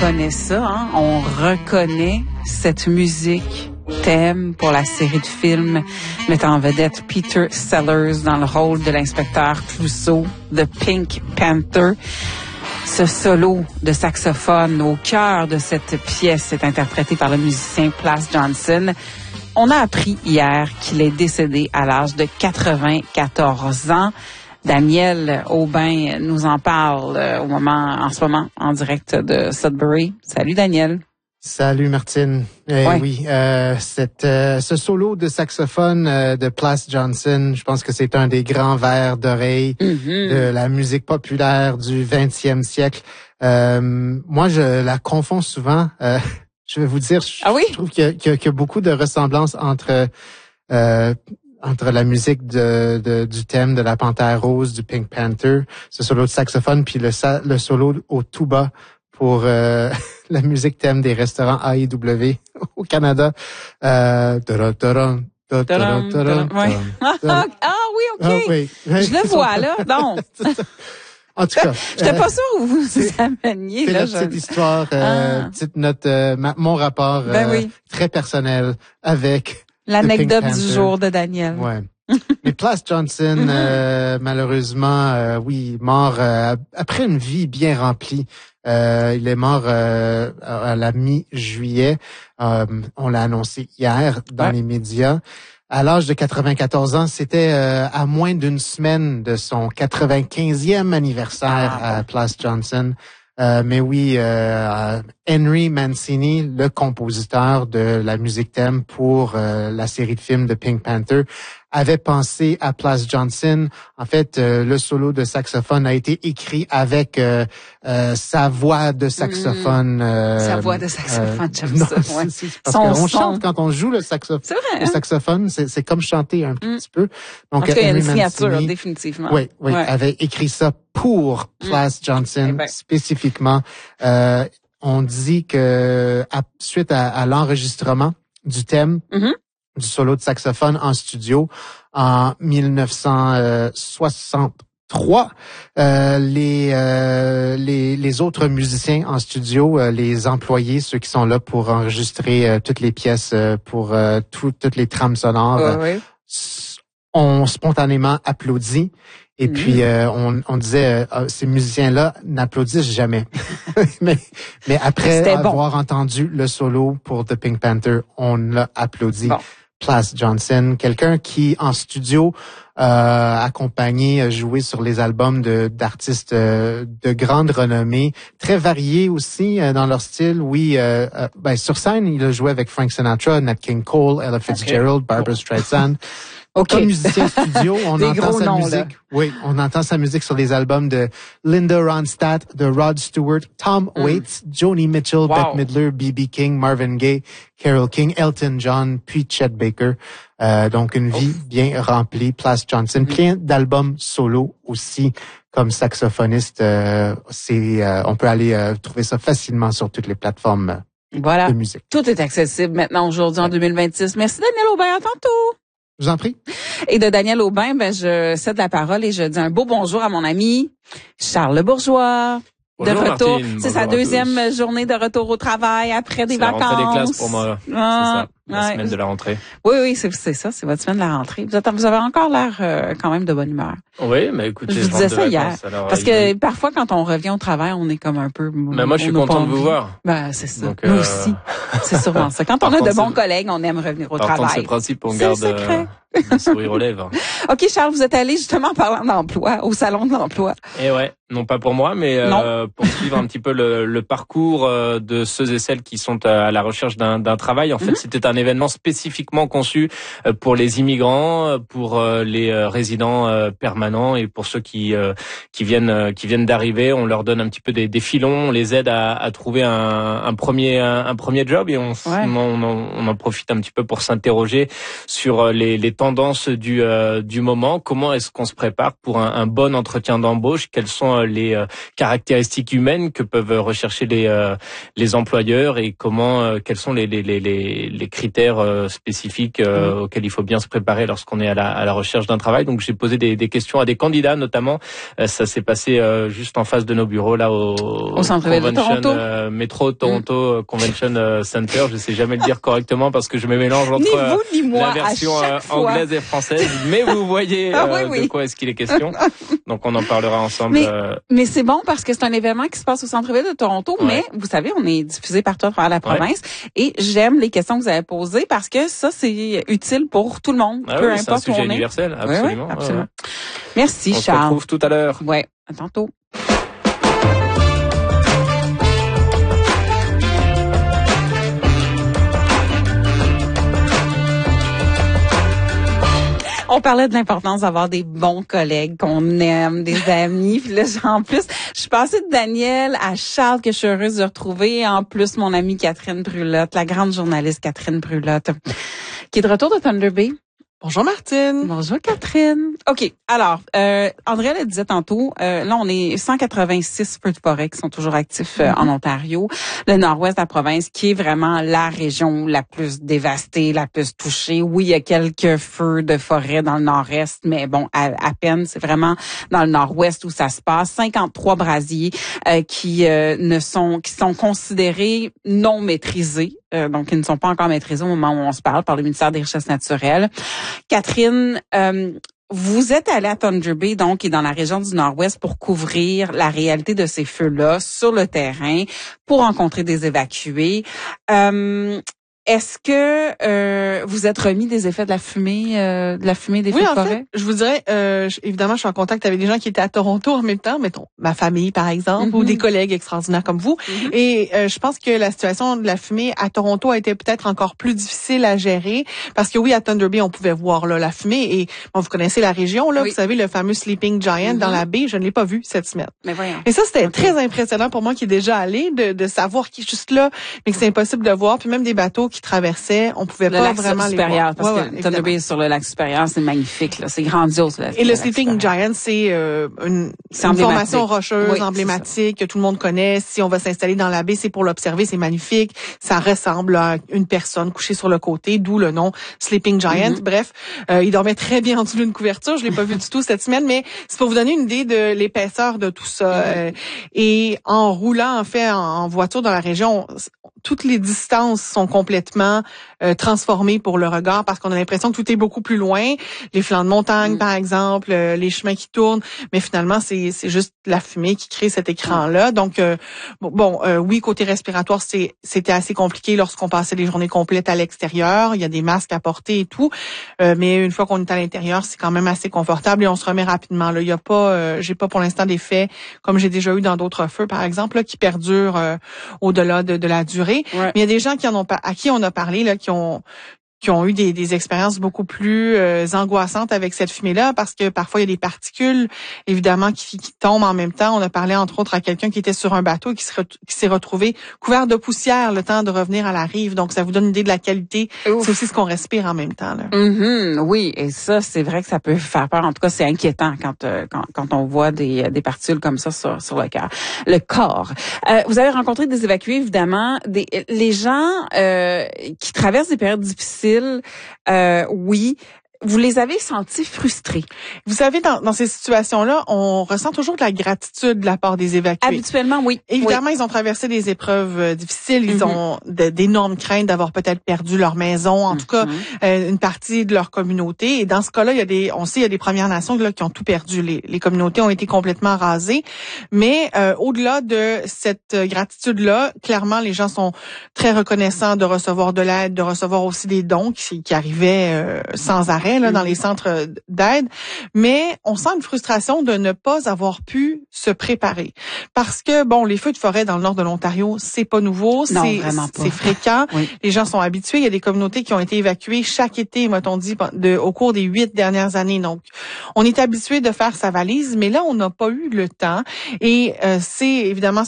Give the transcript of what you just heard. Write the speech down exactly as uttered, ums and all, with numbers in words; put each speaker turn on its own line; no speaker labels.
reconnaît ça, hein? On reconnaît cette musique thème pour la série de films mettant en vedette Peter Sellers dans le rôle de l'inspecteur Clouseau de Pink Panther. Ce solo de saxophone au cœur de cette pièce est interprété par le musicien Plas Johnson. On a appris hier qu'il est décédé à l'âge de quatre-vingt-quatorze ans. Daniel Aubin nous en parle au moment, en ce moment, en direct de Sudbury. Salut Daniel.
Salut Martine. Eh ouais. Oui, euh, cette, euh, ce solo de saxophone euh, de Plas Johnson, je pense que c'est un des grands vers d'oreille mm-hmm. de la musique populaire du vingtième siècle. Euh, moi, je la confonds souvent. Euh, je vais vous dire, je,
ah oui?
je trouve qu'il y, a, qu'il y a beaucoup de ressemblances entre euh, entre la musique de, de du thème de la Panthère rose du Pink Panther, ce solo de saxophone, puis le, le solo au tuba pour euh, la musique thème des restaurants A E W au Canada. Euh,
ah oui, OK. Ah, oui. Je le vois, là. Donc.
En tout cas.
J'étais pas sûre où vous vous ameniez.
C'est
là,
la
je...
petite histoire, euh, ah. petite note, euh, ma, mon rapport euh,
ben oui.
très personnel avec
l'anecdote du jour de Daniel.
Ouais. Mais Plas Johnson, euh, malheureusement, euh, oui, mort euh, après une vie bien remplie. Euh, il est mort euh, à la mi-juillet. Euh, on l'a annoncé hier dans ouais. les médias. À l'âge de quatre-vingt-quatorze ans, c'était euh, à moins d'une semaine de son quatre-vingt-quinzième anniversaire ah, à Plas Johnson. Euh, mais oui, euh, Henry Mancini, le compositeur de la musique thème pour euh, la série de films de Pink Panther, avait pensé à Plas Johnson. En fait, euh, le solo de saxophone a été écrit avec euh, euh, sa voix de saxophone.
Mmh.
Euh,
sa voix de saxophone, euh, j'aime
non,
ça. Ouais.
C'est, c'est parce qu'on chante quand on joue le saxophone.
C'est vrai,
le
hein?
saxophone, c'est, c'est comme chanter un mmh. petit peu.
Donc, en tout cas, il y a une signature, Mancini, définitivement.
Oui, oui, ouais. avait écrit ça pour Plas mmh. Johnson eh ben. spécifiquement. Euh, on dit que à, suite à, à l'enregistrement du thème, mmh. du solo de saxophone en studio en dix-neuf cent soixante-trois. Euh, les, euh, les les autres musiciens en studio, euh, les employés, ceux qui sont là pour enregistrer euh, toutes les pièces, euh, pour euh, tout, toutes les trames sonores,
euh, oui.
ont spontanément applaudi. Et mmh. puis euh, on, on disait euh, ces musiciens-là n'applaudissent jamais. mais mais après
C'était
avoir
bon.
entendu le solo pour The Pink Panther, on l'a applaudi.
Bon.
Plas Johnson, quelqu'un qui en studio euh, accompagné, joué sur les albums de d'artistes euh, de grande renommée, très variés aussi euh, dans leur style. Oui, euh, euh, ben sur scène, il a joué avec Frank Sinatra, Nat King Cole, Ella Fitzgerald, okay. Barbra Streisand.
Okay.
Comme musicien studio, on
Des
entend sa
noms,
musique.
Là.
Oui, on entend sa musique sur les albums de Linda Ronstadt, de Rod Stewart, Tom mm. Waits, Joni Mitchell, wow. Bette Midler, B B King, Marvin Gaye, Carole King, Elton John, puis Chet Baker. Euh, donc une vie oh. bien remplie. Plas Johnson, mm. plein d'albums solo aussi comme saxophoniste. Euh, c'est, euh, on peut aller euh, trouver ça facilement sur toutes les plateformes
voilà.
de musique.
Tout est accessible maintenant aujourd'hui en ouais. deux mille vingt-six. Merci Daniel Aubin, à tantôt.
Je vous en prie.
Et de Daniel Aubin, ben je cède la parole et je dis un beau bonjour à mon ami Charles Le Bourgeois.
Bonjour,
de retour.
Martine.
C'est sa deuxième journée de retour au travail après des
c'est
vacances.
C'est la rentrée des classes pour moi. Là. Ah, c'est ça. La ouais. semaine de la rentrée.
Oui, oui, c'est, c'est ça. C'est votre semaine de la rentrée. Vous, êtes, vous avez encore l'air euh, quand même de bonne humeur.
Oui, mais écoutez,
je
je
vous disais ça hier.
Vacances, alors,
parce que parfois, quand on revient au travail, on est comme un peu...
Mais moi, je suis content de vous voir.
Ben, c'est ça.
Donc,
Nous
euh...
aussi. C'est sûrement ça. Quand on a de bons c'est... collègues, on aime revenir au
Par
travail.
Par contre, ce principe, on
c'est
garde euh, le sourire aux lèvres.
OK, Charles, vous êtes allé justement en parlant d'emploi, au salon de l'emploi.
Et ouais, non pas pour moi, mais euh, pour suivre un petit peu le, le parcours euh, de ceux et celles qui sont à, à la recherche d'un, d'un travail. En fait, mm-hmm. c'était un événement spécifiquement conçu euh, pour les immigrants, pour euh, les euh, résidents euh, permanents et pour ceux qui euh, qui viennent euh, qui viennent d'arriver. On leur donne un petit peu des, des filons, on les aide à, à trouver un, un premier un, un premier job et on, ouais. on, on, on en profite un petit peu pour s'interroger sur les, les tendances du euh, du moment. Comment est-ce qu'on se prépare pour un, un bon entretien d'embauche? Quelles sont les euh, caractéristiques humaines que peuvent rechercher les euh, les employeurs et comment euh, quels sont les les les les critères euh, spécifiques euh, mmh. auxquels il faut bien se préparer lorsqu'on est à la à la recherche d'un travail. Donc j'ai posé des des questions à des candidats notamment. Euh, ça s'est passé euh, juste en face de nos bureaux là au,
au centre-ville de Toronto,
euh, métro Toronto mmh. Convention Center. Je sais jamais le dire correctement parce que je me mélange entre
ni vous, ni moi,
la version euh, anglaise et française. Mais vous voyez
ah,
euh,
oui, oui.
de quoi est-ce qu'il est question. Donc on en parlera ensemble.
Mais,
euh...
mais c'est bon parce que c'est un événement qui se passe au centre-ville de Toronto. Ouais. Mais vous savez, on est diffusé partout à travers la province. Ouais. Et j'aime les questions que vous avez posées parce que ça, c'est utile pour tout le monde.
Ah
peu
oui,
importe
c'est un sujet
où on est.
universel, absolument.
Oui, oui, absolument.
Ouais.
Merci,
on
Charles.
On se retrouve tout à l'heure.
Ouais, à tantôt. On parlait de l'importance d'avoir des bons collègues qu'on aime, des amis. Puis là, en plus, je suis passée de Daniel à Charles que je suis heureuse de retrouver. En plus, mon amie Catherine Brulotte, la grande journaliste Catherine Brulotte, qui est de retour de Thunder Bay.
Bonjour Martine.
Bonjour Catherine. OK, alors, euh, Andrea le disait tantôt, euh, là on est cent quatre-vingt-six feux de forêt qui sont toujours actifs euh, mm-hmm. en Ontario. Le nord-ouest de la province qui est vraiment la région la plus dévastée, la plus touchée. Oui, il y a quelques feux de forêt dans le nord-est, mais bon, à, à peine, c'est vraiment dans le nord-ouest où ça se passe. cinquante-trois brasiers euh, qui euh, ne sont qui sont considérés non maîtrisés. Euh, donc, ils ne sont pas encore maîtrisés au moment où on se parle par le ministère des Richesses naturelles. Catherine, euh, vous êtes allée à Thunder Bay, donc, et dans la région du Nord-Ouest pour couvrir la réalité de ces feux-là sur le terrain, pour rencontrer des évacués. Euh, Est-ce que euh, vous êtes remis des effets de la fumée, euh, de la fumée des
oui,
feux de
en
forêt?
Fait, je vous dirais, euh, je, évidemment, je suis en contact avec des gens qui étaient à Toronto en même temps, mettons ma famille par exemple, mm-hmm. ou des collègues extraordinaires comme vous. Mm-hmm. Et euh, je pense que la situation de la fumée à Toronto a été peut-être encore plus difficile à gérer parce que oui, à Thunder Bay, on pouvait voir là la fumée et bon, vous connaissez la région là, oui. Vous savez le fameux Sleeping Giant mm-hmm. dans la baie, je ne l'ai pas vu cette semaine.
Mais voyons.
Et ça, c'était
okay.
très impressionnant pour moi qui est déjà allé de, de savoir qu'il est juste là, mais que c'est impossible de voir. Puis même des bateaux qui traversaient. On pouvait
le
pas
lac
vraiment
supérieur,
les voir.
Parce
ouais,
que
ouais,
Thunder Bay sur le lac supérieur, c'est magnifique, là, c'est grandiose. Là,
et le, le Sleeping Giant, c'est euh, une, une formation rocheuse oui, emblématique que tout le monde connaît. Si on va s'installer dans la baie, c'est pour l'observer, c'est magnifique. Ça ressemble à une personne couchée sur le côté, d'où le nom Sleeping Giant. Mm-hmm. Bref, euh, il dormait très bien en dessous d'une couverture. Je l'ai pas vu du tout cette semaine, mais c'est pour vous donner une idée de l'épaisseur de tout ça. Mm-hmm. Euh, et en roulant, en fait, en, en voiture dans la région, toutes les distances sont complètement euh, transformées pour le regard parce qu'on a l'impression que tout est beaucoup plus loin. Les flancs de montagne, mmh. par exemple, euh, les chemins qui tournent, mais finalement, c'est c'est juste la fumée qui crée cet écran-là. Donc, euh, bon, euh, oui, côté respiratoire, c'est c'était assez compliqué lorsqu'on passait les journées complètes à l'extérieur. Il y a des masques à porter et tout, euh, mais une fois qu'on est à l'intérieur, c'est quand même assez confortable et on se remet rapidement. Là, il y a pas, euh, j'ai pas pour l'instant d'effets comme j'ai déjà eu dans d'autres feux, par exemple, là, qui perdurent euh, au-delà de, de la durée. Ouais. Mais il y a des gens qui en ont à qui on a parlé là qui ont qui ont eu des, des expériences beaucoup plus euh, angoissantes avec cette fumée-là parce que parfois il y a des particules évidemment qui, qui tombent en même temps. On a parlé entre autres à quelqu'un qui était sur un bateau et qui, se re, qui s'est retrouvé couvert de poussière le temps de revenir à la rive. Donc ça vous donne une idée de la qualité. Ouf. C'est aussi ce qu'on respire en même temps. Là.
Mm-hmm, oui, et ça c'est vrai que ça peut faire peur. En tout cas, c'est inquiétant quand euh, quand, quand on voit des, des particules comme ça sur, sur le cœur, le corps. Euh, vous avez rencontré des évacués évidemment, des les gens euh, qui traversent des périodes difficiles. Euh, oui. Vous les avez sentis frustrés?
Vous savez, dans, dans ces situations-là, on ressent toujours de la gratitude de la part des évacués.
Habituellement, oui.
Évidemment,
oui.
ils ont traversé des épreuves euh, difficiles. Ils mm-hmm. ont de, d'énormes craintes d'avoir peut-être perdu leur maison, en mm-hmm. tout cas, euh, une partie de leur communauté. Et dans ce cas-là, il y a des, on sait, il y a des Premières Nations là, qui ont tout perdu. Les, les communautés ont été complètement rasées. Mais euh, au-delà de cette gratitude-là, clairement, les gens sont très reconnaissants de recevoir de l'aide, de recevoir aussi des dons qui, qui arrivaient euh, sans arrêt. Là, dans les centres d'aide, mais on sent une frustration de ne pas avoir pu se préparer. Parce que, bon, les feux de forêt dans le nord de l'Ontario, c'est pas nouveau,
non,
c'est,
vraiment pas.
c'est fréquent. Oui. Les gens sont habitués. Il y a des communautés qui ont été évacuées chaque été, m'a-t-on dit, de, au cours des huit dernières années. Donc, on est habitué de faire sa valise, mais là, on n'a pas eu le temps. Et euh, c'est évidemment